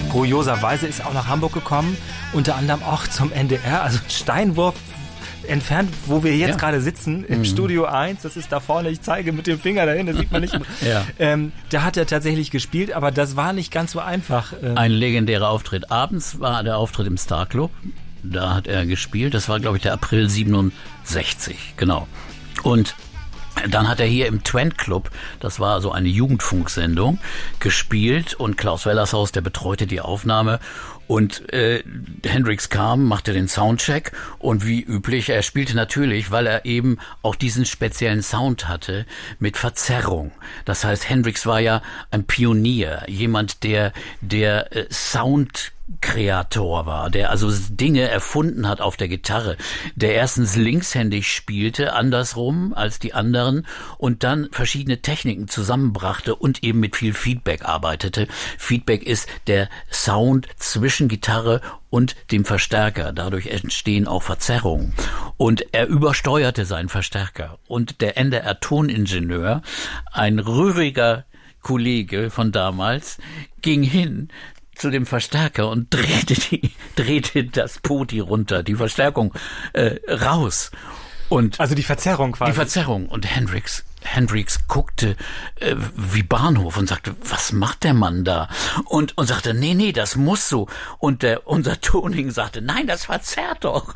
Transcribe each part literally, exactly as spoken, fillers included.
kurioserweise ist auch nach Hamburg gekommen, unter anderem auch zum N D R, also Steinwurf entfernt, wo wir jetzt ja. gerade sitzen, im mhm. Studio eins, das ist da vorne, ich zeige mit dem Finger dahin, das sieht man nicht. ja. ähm, da hat er tatsächlich gespielt, aber das war nicht ganz so einfach. Ähm. Ein legendärer Auftritt. Abends war der Auftritt im Star Club, da hat er gespielt, das war, glaube ich, der April siebenundsechzig, genau. Und dann hat er hier im Twent Club, das war so eine Jugendfunksendung, gespielt und Klaus Wellershaus, der betreute die Aufnahme und äh, Hendrix kam, machte den Soundcheck und wie üblich, er spielte natürlich, weil er eben auch diesen speziellen Sound hatte, mit Verzerrung. Das heißt, Hendrix war ja ein Pionier, jemand, der der äh, Sound Kreator war, der also Dinge erfunden hat auf der Gitarre, der erstens linkshändig spielte, andersrum als die anderen und dann verschiedene Techniken zusammenbrachte und eben mit viel Feedback arbeitete. Feedback ist der Sound zwischen Gitarre und dem Verstärker. Dadurch entstehen auch Verzerrungen. Und er übersteuerte seinen Verstärker. Und der N D R-Toningenieur, ein rühriger Kollege von damals, ging hin zu dem Verstärker und drehte die, drehte das Poti runter, die Verstärkung äh, raus. Und also die Verzerrung quasi. Die Verzerrung. Und Hendrix, Hendrix guckte äh, wie Bahnhof und sagte, was macht der Mann da? Und und sagte, nee, nee, das muss so. Und der unser Toning sagte, nein, das verzerrt doch.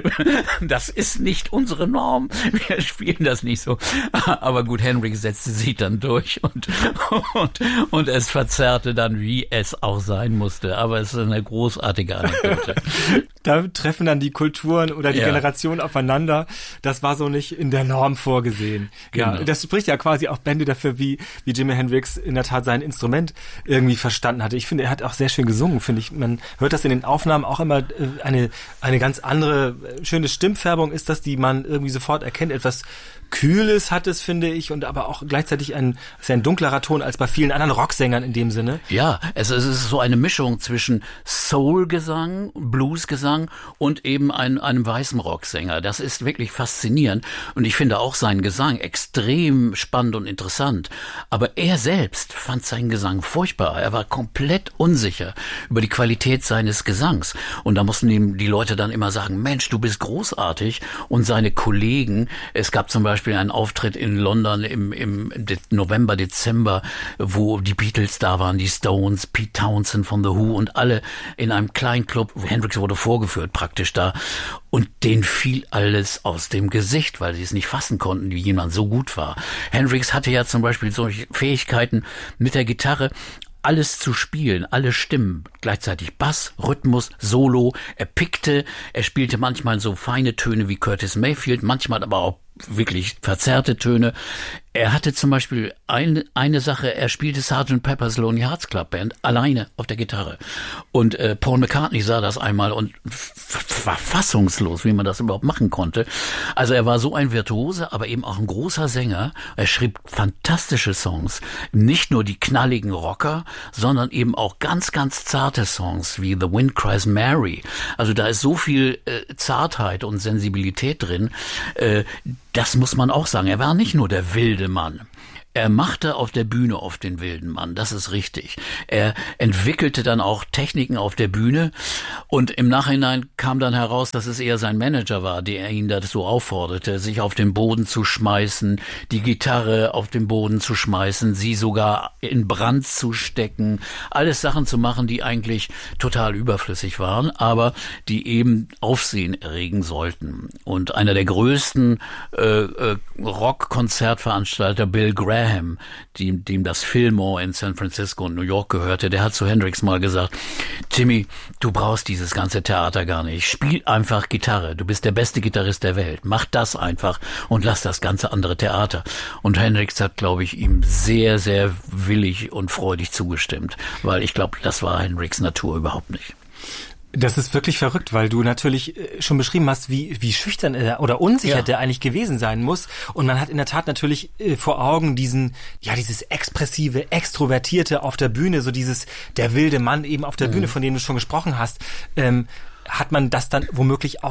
Das ist nicht unsere Norm. Wir spielen das nicht so. Aber gut, Hendrix setzte sich dann durch und und und es verzerrte dann, wie es auch sein musste. Aber es ist eine großartige Anekdote. Da treffen dann die Kulturen oder die ja. Generationen aufeinander. Das war so nicht in der Norm vorgesehen. Genau. Ja, das spricht ja quasi auch Bände dafür, wie wie Jimi Hendrix in der Tat sein Instrument irgendwie verstanden hatte. Ich finde, er hat auch sehr schön gesungen, finde ich. Man hört das in den Aufnahmen auch immer, eine eine ganz andere, schöne Stimmfärbung ist das, die man irgendwie sofort erkennt. Etwas Kühles hat es, finde ich, und aber auch gleichzeitig ein, ist ein dunklerer Ton als bei vielen anderen Rocksängern in dem Sinne. Ja, es, es ist so eine Mischung zwischen Soul-Gesang, Blues-Gesang und eben ein, einem weißen Rocksänger. Das ist wirklich faszinierend und ich finde auch seinen Gesang extrem spannend und interessant. Aber er selbst fand seinen Gesang furchtbar. Er war komplett unsicher über die Qualität seines Gesangs. Und da mussten ihm die Leute dann immer sagen, Mensch, du bist großartig. Und seine Kollegen, es gab zum Beispiel einen Auftritt in London im, im November, Dezember, wo die Beatles da waren, die Stones, Pete Townsend von The Who und alle in einem kleinen Club. Hendrix wurde vorgeführt praktisch da. Und denen fiel alles aus dem Gesicht, weil sie es nicht fassen konnten, wie jemand so gut war. Hendrix hatte ja zum Beispiel solche Fähigkeiten mit der Gitarre, alles zu spielen, alle Stimmen, gleichzeitig Bass, Rhythmus, Solo. Er pickte, er spielte manchmal so feine Töne wie Curtis Mayfield, manchmal aber auch wirklich verzerrte Töne. Er hatte zum Beispiel eine, eine Sache, er spielte Sergeant Pepper's Lonely Hearts Club Band alleine auf der Gitarre. Und äh, Paul McCartney sah das einmal und f- war fassungslos, wie man das überhaupt machen konnte. Also er war so ein Virtuose, aber eben auch ein großer Sänger. Er schrieb fantastische Songs. Nicht nur die knalligen Rocker, sondern eben auch ganz, ganz zarte Songs wie The Wind Cries Mary. Also da ist so viel äh, Zartheit und Sensibilität drin. Äh, das muss man auch sagen. Er war nicht nur der wilde Mann. Er machte auf der Bühne oft den wilden Mann, das ist richtig. Er entwickelte dann auch Techniken auf der Bühne und im Nachhinein kam dann heraus, dass es eher sein Manager war, der ihn dazu aufforderte, sich auf den Boden zu schmeißen, die Gitarre auf den Boden zu schmeißen, sie sogar in Brand zu stecken, alles Sachen zu machen, die eigentlich total überflüssig waren, aber die eben Aufsehen erregen sollten. Und einer der größten äh, äh, Rock-Konzertveranstalter, Bill Graham, dem, dem das Fillmore in San Francisco und New York gehörte, der hat zu Hendrix mal gesagt, Jimmy, du brauchst dieses ganze Theater gar nicht. Spiel einfach Gitarre. Du bist der beste Gitarrist der Welt. Mach das einfach und lass das ganze andere Theater. Und Hendrix hat, glaube ich, ihm sehr, sehr willig und freudig zugestimmt, weil ich glaube, das war Hendrix' Natur überhaupt nicht. Das ist wirklich verrückt, weil du natürlich schon beschrieben hast, wie wie schüchtern er oder unsicher ja. der eigentlich gewesen sein muss. Und man hat in der Tat natürlich äh, vor Augen diesen, ja, dieses expressive, extrovertierte auf der Bühne, so dieses, der wilde Mann eben auf der mhm. Bühne, von dem du schon gesprochen hast. Ähm, hat man das dann womöglich auch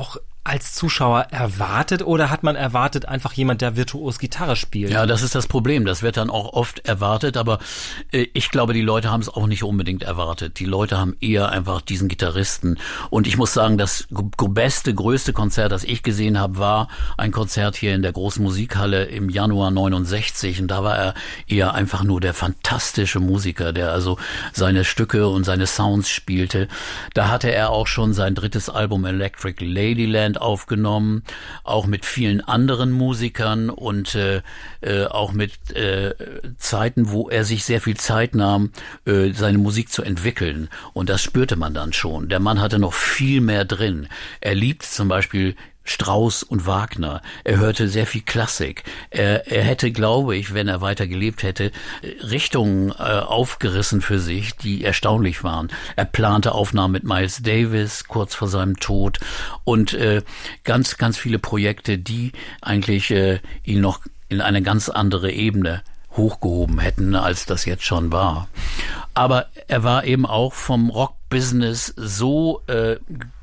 als Zuschauer erwartet oder hat man erwartet einfach jemand, der virtuos Gitarre spielt? Ja, das ist das Problem. Das wird dann auch oft erwartet, aber äh, ich glaube, die Leute haben es auch nicht unbedingt erwartet. Die Leute haben eher einfach diesen Gitarristen. Und ich muss sagen, das g- beste, größte Konzert, das ich gesehen habe, war ein Konzert hier in der Großen Musikhalle im Januar neunundsechzig. Und da war er eher einfach nur der fantastische Musiker, der also seine Stücke und seine Sounds spielte. Da hatte er auch schon sein drittes Album Electric Ladyland aufgenommen, auch mit vielen anderen Musikern und äh, äh, auch mit äh, Zeiten, wo er sich sehr viel Zeit nahm, äh, seine Musik zu entwickeln. Und das spürte man dann schon. Der Mann hatte noch viel mehr drin. Er liebt zum Beispiel Strauss und Wagner. Er hörte sehr viel Klassik. Er, er hätte, glaube ich, wenn er weiter gelebt hätte, Richtungen äh, aufgerissen für sich, die erstaunlich waren. Er plante Aufnahmen mit Miles Davis kurz vor seinem Tod und äh, ganz, ganz viele Projekte, die eigentlich äh, ihn noch in eine ganz andere Ebene hochgehoben hätten, als das jetzt schon war. Aber er war eben auch vom Rock-Business so äh,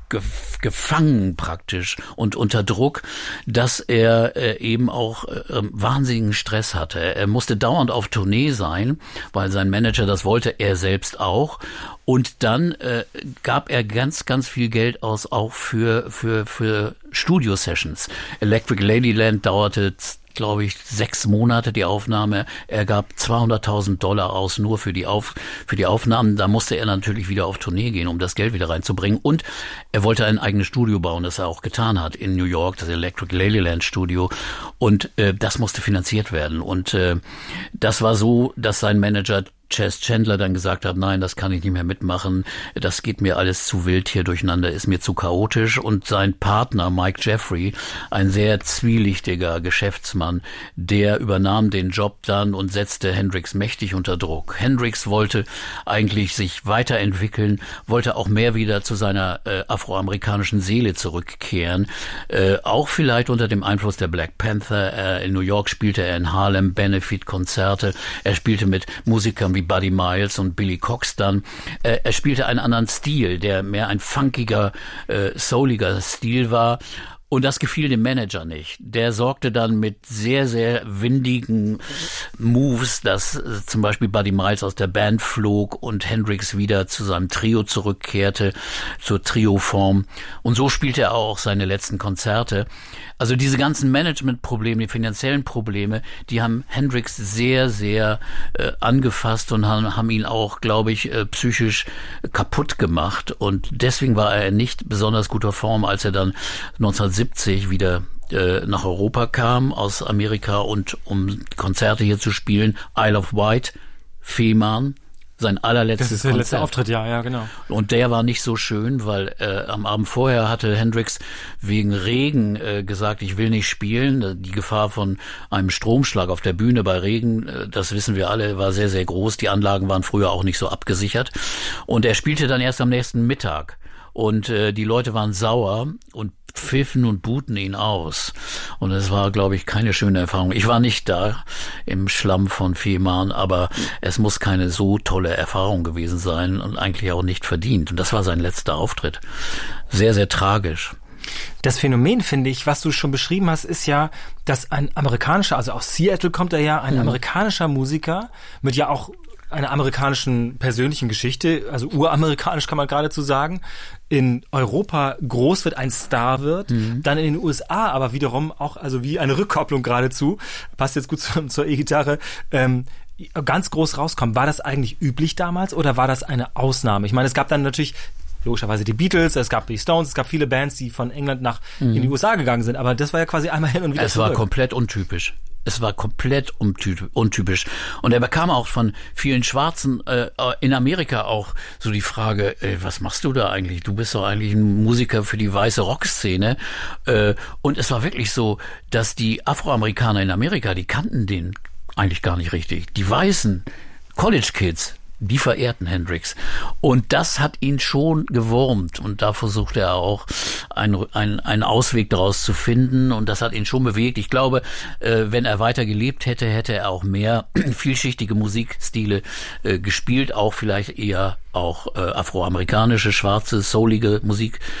gefangen praktisch und unter Druck, dass er äh, eben auch äh, wahnsinnigen Stress hatte. Er musste dauernd auf Tournee sein, weil sein Manager das wollte, er selbst auch. Und dann äh, gab er ganz, ganz viel Geld aus, auch für für für Studio-Sessions. Electric Ladyland dauerte glaube ich, sechs Monate die Aufnahme. Er gab zweihunderttausend Dollar aus nur für die Auf, für die Aufnahmen. Da musste er natürlich wieder auf Tournee gehen, um das Geld wieder reinzubringen. Und er wollte ein eigenes Studio bauen, das er auch getan hat in New York, das Electric Ladyland Studio. Und äh, das musste finanziert werden. Und äh, das war so, dass sein Manager Chas Chandler dann gesagt hat, nein, das kann ich nicht mehr mitmachen, das geht mir alles zu wild hier durcheinander, ist mir zu chaotisch. Und sein Partner Mike Jeffrey, ein sehr zwielichtiger Geschäftsmann, der übernahm den Job dann und setzte Hendrix mächtig unter Druck. Hendrix wollte eigentlich sich weiterentwickeln, wollte auch mehr wieder zu seiner äh, afroamerikanischen Seele zurückkehren, äh, auch vielleicht unter dem Einfluss der Black Panther. Äh, in New York spielte er in Harlem Benefit-Konzerte, er spielte mit Musikern wie Buddy Miles und Billy Cox dann. Äh, er spielte einen anderen Stil, der mehr ein funkiger, äh, souliger Stil war. Und das gefiel dem Manager nicht. Der sorgte dann mit sehr, sehr windigen Moves, dass äh, zum Beispiel Buddy Miles aus der Band flog und Hendrix wieder zu seinem Trio zurückkehrte, zur Trio-Form. Und so spielte er auch seine letzten Konzerte. Also diese ganzen Management-Probleme, die finanziellen Probleme, die haben Hendrix sehr, sehr äh, angefasst und haben, haben ihn auch, glaube ich, äh, psychisch kaputt gemacht. Und deswegen war er in nicht besonders guter Form, als er dann neunzehnhundertsiebzig wieder äh, nach Europa kam aus Amerika und um Konzerte hier zu spielen. Isle of Wight, Fehmarn. Sein allerletztes Das ist der Konzert. letzte Auftritt, ja, ja, genau. Und der war nicht so schön, weil äh, am Abend vorher hatte Hendrix wegen Regen äh, gesagt, ich will nicht spielen. Die Gefahr von einem Stromschlag auf der Bühne bei Regen, äh, das wissen wir alle, war sehr, sehr groß. Die Anlagen waren früher auch nicht so abgesichert. Und er spielte dann erst am nächsten Mittag. Und äh, die Leute waren sauer und pfiffen und buhten ihn aus. Und es war, glaube ich, keine schöne Erfahrung. Ich war nicht da im Schlamm von Fehmarn, aber es muss keine so tolle Erfahrung gewesen sein und eigentlich auch nicht verdient. Und das war sein letzter Auftritt. Sehr, sehr tragisch. Das Phänomen, finde ich, was du schon beschrieben hast, ist ja, dass ein amerikanischer, also aus Seattle kommt er ja, ein mhm. amerikanischer Musiker mit ja auch einer amerikanischen persönlichen Geschichte, also uramerikanisch kann man geradezu sagen, in Europa groß wird, ein Star wird, mhm. dann in den U S A aber wiederum auch, also wie eine Rückkopplung geradezu, passt jetzt gut zur, zur E-Gitarre, ähm, ganz groß rauskommt. War das eigentlich üblich damals oder war das eine Ausnahme? Ich meine, es gab dann natürlich logischerweise die Beatles, es gab die Stones, es gab viele Bands, die von England nach mhm. in die U S A gegangen sind, aber das war ja quasi einmal hin und wieder Es zurück. war komplett untypisch. Es war komplett untypisch. Und er bekam auch von vielen Schwarzen äh, in Amerika auch so die Frage, ey, was machst du da eigentlich? Du bist doch eigentlich ein Musiker für die weiße Rockszene. Äh, und es war wirklich so, dass die Afroamerikaner in Amerika, die kannten den eigentlich gar nicht richtig. Die weißen College Kids, die verehrten Hendrix. Und das hat ihn schon gewurmt. Und da versuchte er auch einen, einen, einen Ausweg daraus zu finden. Und das hat ihn schon bewegt. Ich glaube, äh, wenn er weiter gelebt hätte, hätte er auch mehr vielschichtige Musikstile äh, gespielt. Auch vielleicht eher auch äh, afroamerikanische, schwarze, soulige Musik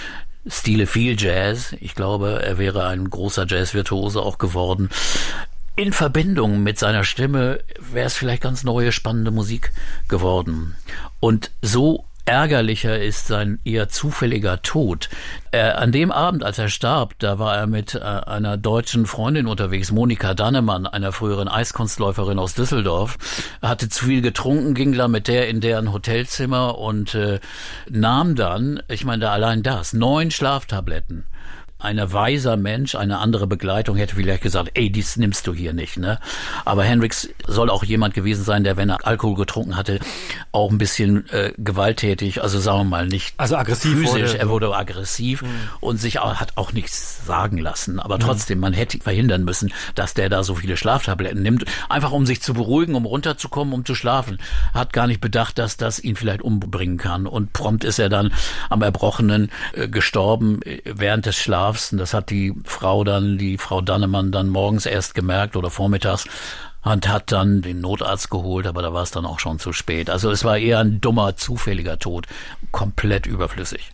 Stile viel Jazz. Ich glaube, er wäre ein großer Jazz-Virtuose auch geworden. In Verbindung mit seiner Stimme wäre es vielleicht ganz neue, spannende Musik geworden. Und so ärgerlicher ist sein eher zufälliger Tod. Er, an dem Abend, als er starb, da war er mit äh, einer deutschen Freundin unterwegs, Monika Dannemann, einer früheren Eiskunstläuferin aus Düsseldorf. Er hatte zu viel getrunken, ging da mit der in deren Hotelzimmer und äh, nahm dann, ich meine, da allein das, neun Schlaftabletten. Ein weiser Mensch, eine andere Begleitung hätte vielleicht gesagt, ey, dies nimmst du hier nicht, ne? Aber Hendrix soll auch jemand gewesen sein, der, wenn er Alkohol getrunken hatte, auch ein bisschen äh, gewalttätig, also sagen wir mal nicht also aggressiv physisch, wurde. er wurde aggressiv mhm. und sich auch, hat auch nichts sagen lassen. Aber trotzdem, mhm. man hätte verhindern müssen, dass der da so viele Schlaftabletten nimmt, einfach um sich zu beruhigen, um runterzukommen, um zu schlafen. Hat gar nicht bedacht, dass das ihn vielleicht umbringen kann. Und prompt ist er dann am Erbrochenen äh, gestorben äh, während des Schlafs. Das hat die Frau dann, die Frau Dannemann dann morgens erst gemerkt oder vormittags und hat dann den Notarzt geholt, aber da war es dann auch schon zu spät. Also es war eher ein dummer, zufälliger Tod, komplett überflüssig.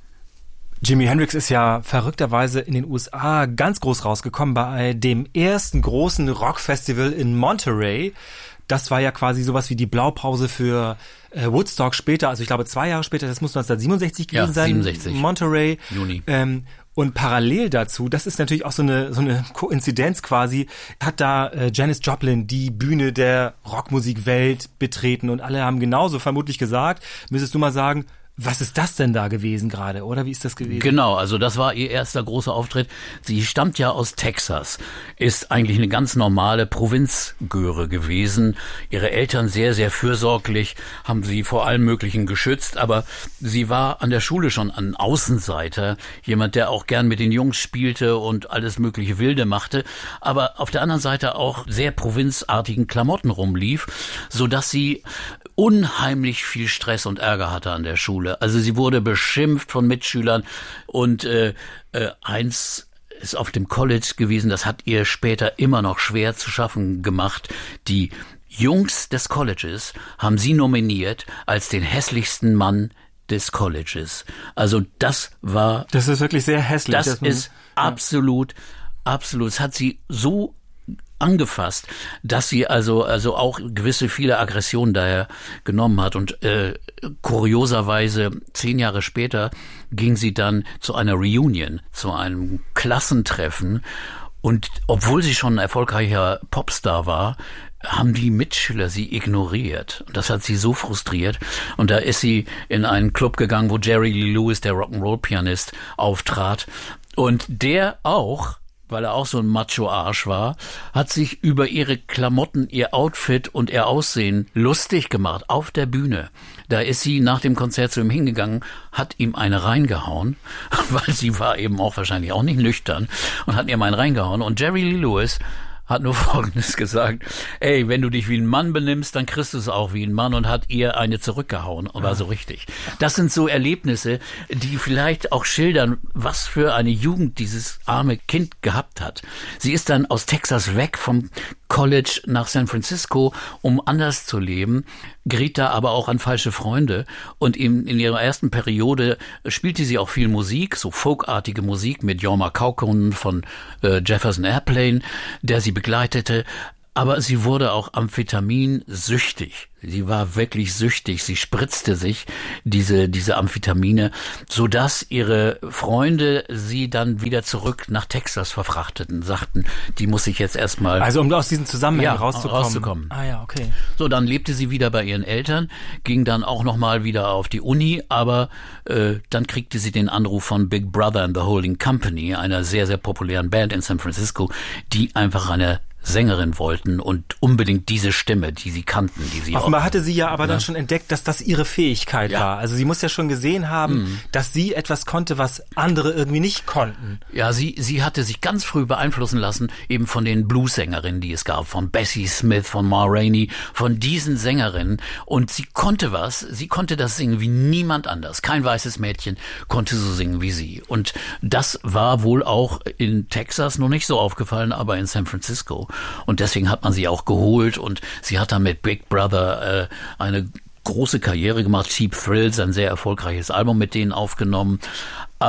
Jimi Hendrix ist ja verrückterweise in den U S A ganz groß rausgekommen bei dem ersten großen Rockfestival in Monterey. Das war ja quasi sowas wie die Blaupause für äh, Woodstock später, also ich glaube zwei Jahre später, das muss neunzehnhundertsiebenundsechzig gewesen ja, sein. siebenundsechzig. Monterey. Juni. Ähm, Und parallel dazu, das ist natürlich auch so eine so eine Koinzidenz quasi, hat da äh, Janis Joplin die Bühne der Rockmusikwelt betreten und alle haben genauso vermutlich gesagt, müsstest du mal sagen, was ist das denn da gewesen gerade, oder? Wie ist das gewesen? Genau, also das war ihr erster großer Auftritt. Sie stammt ja aus Texas, ist eigentlich eine ganz normale Provinzgöre gewesen. Ihre Eltern sehr, sehr fürsorglich, haben sie vor allem Möglichen geschützt, aber sie war an der Schule schon ein Außenseiter, jemand, der auch gern mit den Jungs spielte und alles mögliche Wilde machte, aber auf der anderen Seite auch sehr provinzartigen Klamotten rumlief, sodass sie unheimlich viel Stress und Ärger hatte an der Schule. Also sie wurde beschimpft von Mitschülern und äh, äh, eins ist auf dem College gewesen, das hat ihr später immer noch schwer zu schaffen gemacht. Die Jungs des Colleges haben sie nominiert als den hässlichsten Mann des Colleges. Also das war... Das ist wirklich sehr hässlich. Das man, ist ja. absolut, absolut. Es hat sie so angefasst, dass sie also also auch gewisse viele Aggressionen daher genommen hat und äh, kurioserweise zehn Jahre später ging sie dann zu einer Reunion, zu einem Klassentreffen und obwohl sie schon ein erfolgreicher Popstar war, haben die Mitschüler sie ignoriert. Und das hat sie so frustriert. Und da ist sie in einen Club gegangen, wo Jerry Lee Lewis, der Rock'n'Roll-Pianist, auftrat und der auch, weil er auch so ein Macho-Arsch war, hat sich über ihre Klamotten, ihr Outfit und ihr Aussehen lustig gemacht auf der Bühne. Da ist sie nach dem Konzert zu ihm hingegangen, hat ihm eine reingehauen, weil sie war eben auch wahrscheinlich auch nicht nüchtern und hat ihm einen reingehauen. Und Jerry Lee Lewis hat nur Folgendes gesagt: Ey, wenn du dich wie ein Mann benimmst, dann kriegst du es auch wie ein Mann, und hat ihr eine zurückgehauen und war so richtig. Das sind so Erlebnisse, die vielleicht auch schildern, was für eine Jugend dieses arme Kind gehabt hat. Sie ist dann aus Texas weg vom College nach San Francisco, um anders zu leben, geriet da aber auch an falsche Freunde, und in, in ihrer ersten Periode spielte sie auch viel Musik, so folkartige Musik mit Jorma Kaukonen von äh, Jefferson Airplane, der sie begleitete, aber sie wurde auch amphitaminsüchtig. Sie war wirklich süchtig. Sie spritzte sich diese diese Amphetamine, sodass ihre Freunde sie dann wieder zurück nach Texas verfrachteten, sagten, die muss ich jetzt erstmal... Also um aus diesen Zusammenhängen ja, rauszukommen. rauszukommen. Ah ja, okay. So, dann lebte sie wieder bei ihren Eltern, ging dann auch nochmal wieder auf die Uni, aber äh, dann kriegte sie den Anruf von Big Brother and the Holding Company, einer sehr, sehr populären Band in San Francisco, die einfach eine Sängerin wollten und unbedingt diese Stimme, die sie kannten, die sie Offenbar auch, hatte sie ja aber ja. dann schon entdeckt, dass das ihre Fähigkeit ja. war. Also sie muss ja schon gesehen haben, mhm. dass sie etwas konnte, was andere irgendwie nicht konnten. Ja, sie sie hatte sich ganz früh beeinflussen lassen, eben von den Blues-Sängerinnen, die es gab, von Bessie Smith, von Ma Rainey, von diesen Sängerinnen. Und sie konnte was, sie konnte das singen wie niemand anders. Kein weißes Mädchen konnte so singen wie sie. Und das war wohl auch in Texas noch nicht so aufgefallen, aber in San Francisco. Und deswegen hat man sie auch geholt, und sie hat dann mit Big Brother äh, eine große Karriere gemacht. Cheap Thrills, ein sehr erfolgreiches Album mit denen aufgenommen. Aber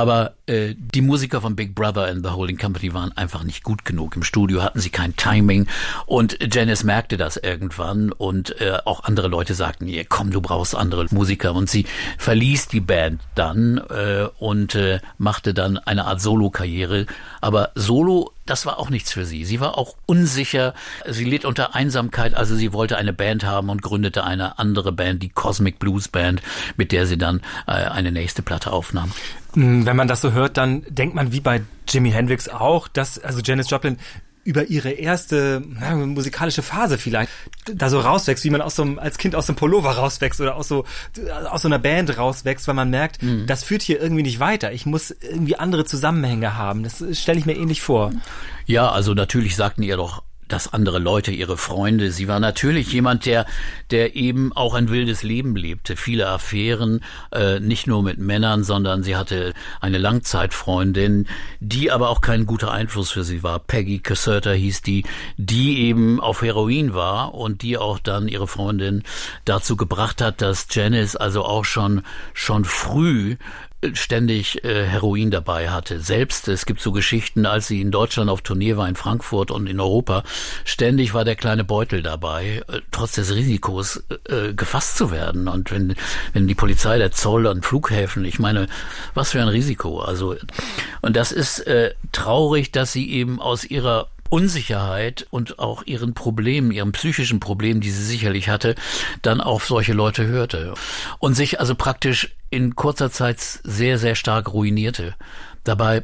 äh, die Musiker von Big Brother and the Holding Company waren einfach nicht gut genug. Im Studio hatten sie kein Timing und Janis merkte das irgendwann und äh, auch andere Leute sagten, ja, komm, du brauchst andere Musiker, und sie verließ die Band dann äh, und äh, machte dann eine Art Solo-Karriere, aber Solo, das war auch nichts für sie. Sie war auch unsicher, sie litt unter Einsamkeit, also sie wollte eine Band haben und gründete eine andere Band, die Cosmic Blues Band, mit der sie dann äh, eine nächste Platte aufnahm. Wenn man das so hört, dann denkt man wie bei Jimi Hendrix auch, dass also Janis Joplin über ihre erste na, musikalische Phase vielleicht da so rauswächst, wie man aus so einem, als Kind aus dem Pullover rauswächst oder aus so aus so einer Band rauswächst, weil man merkt, mhm. das führt hier irgendwie nicht weiter. Ich muss irgendwie andere Zusammenhänge haben. Das stelle ich mir ähnlich vor. Ja, also natürlich sagten ihr doch das andere Leute, ihre Freunde. Sie war natürlich jemand, der der eben auch ein wildes Leben lebte. Viele Affären, äh, nicht nur mit Männern, sondern sie hatte eine Langzeitfreundin, die aber auch kein guter Einfluss für sie war. Peggy Caserta hieß die, die eben auf Heroin war und die auch dann ihre Freundin dazu gebracht hat, dass Janis also auch schon schon früh ständig äh, Heroin dabei hatte. Selbst, es gibt so Geschichten, als sie in Deutschland auf Tournee war, in Frankfurt und in Europa, ständig war der kleine Beutel dabei, äh, trotz des Risikos äh, gefasst zu werden. Und wenn wenn die Polizei, der Zoll an Flughäfen, ich meine, was für ein Risiko. Also, und das ist äh, traurig, dass sie eben aus ihrer Unsicherheit und auch ihren Problemen, ihren psychischen Problemen, die sie sicherlich hatte, dann auf solche Leute hörte und sich also praktisch in kurzer Zeit sehr, sehr stark ruinierte. Dabei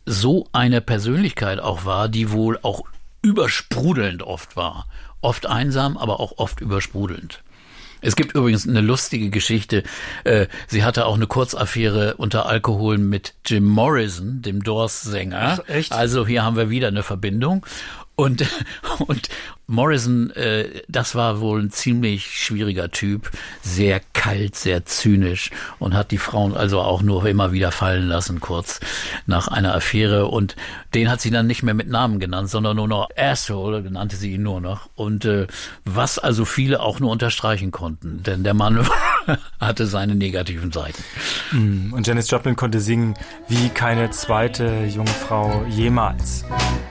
so eine Persönlichkeit auch war, die wohl auch übersprudelnd oft war. Oft einsam, aber auch oft übersprudelnd. Es gibt übrigens eine lustige Geschichte. Äh, sie hatte auch eine Kurzaffäre unter Alkohol mit Jim Morrison, dem Doors-Sänger. Ach, echt? Also hier haben wir wieder eine Verbindung. Und, und Morrison, äh, das war wohl ein ziemlich schwieriger Typ, sehr kalt, sehr zynisch und hat die Frauen also auch nur immer wieder fallen lassen, kurz nach einer Affäre. Und den hat sie dann nicht mehr mit Namen genannt, sondern nur noch Asshole, nannte sie ihn nur noch. Und äh, was also viele auch nur unterstreichen konnten, denn der Mann hatte seine negativen Seiten. Und Janis Joplin konnte singen wie keine zweite junge Frau jemals.